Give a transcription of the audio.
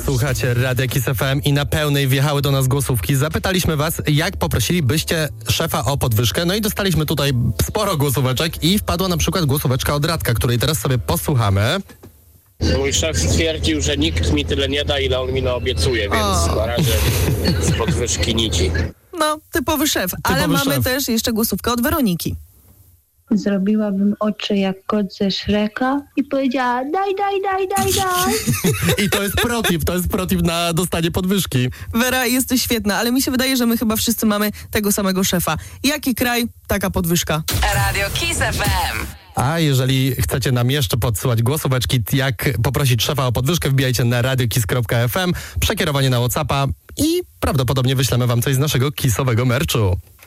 Słuchacie Radia Kiss FM i na pełnej wjechały do nas głosówki. Zapytaliśmy was, jak poprosilibyście szefa o podwyżkę. No i dostaliśmy tutaj sporo głosóweczek i wpadła na przykład głosóweczka od Radka, której teraz sobie posłuchamy. Mój szef stwierdził, że nikt mi tyle nie da, ile on mi naobiecuje, więc na razie z podwyżki nici. No, typowy szef. Ale mamy też jeszcze głosówkę od Weroniki. Zrobiłabym oczy jak kot ze Shreka i powiedziała daj. I to jest protip na dostanie podwyżki. Wera, jesteś świetna, ale mi się wydaje, że my chyba wszyscy mamy tego samego szefa. Jaki kraj, taka podwyżka. Radio Kiss FM. A jeżeli chcecie nam jeszcze podsyłać głosóweczki, jak poprosić szefa o podwyżkę, wbijajcie na radiokiss.fm, przekierowanie na WhatsAppa i prawdopodobnie wyślemy wam coś z naszego kissowego merchu.